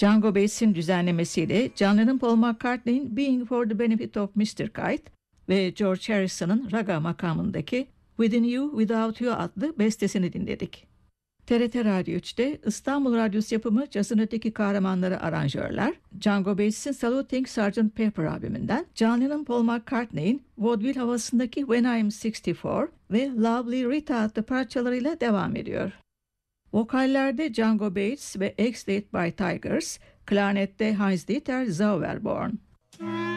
Django Bates'in düzenlemesiyle John Lennon, Paul McCartney'in Being for the Benefit of Mr. Kite ve George Harrison'ın Raga makamındaki Within You, Without You adlı bestesini dinledik. TRT Radyo 3'te İstanbul Radyosu yapımı Cazın Öteki Kahramanları aranjörler, Django Bates'in Saluting Sgt. Pepper albümünden John Lennon, Paul McCartney'in vaudeville havasındaki When I'm 64 ve Lovely Rita adlı parçalarıyla devam ediyor. Vokallerde Django Bates ve Ex-Late by Tigers, klarnette Heinz-Dieter Zauberborn.